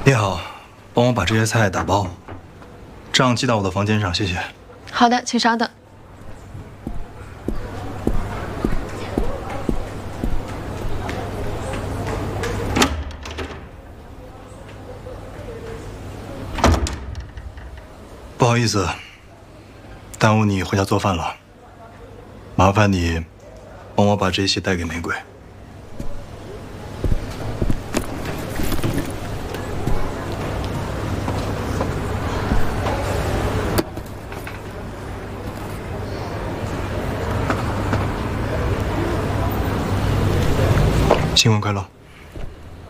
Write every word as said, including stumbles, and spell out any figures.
你好，帮我把这些菜打包，账记到我的房间上，谢谢。 好的，请稍等。 不好意思，耽误你回家做饭了。麻烦你帮我把这些带给玫瑰。 新婚快乐！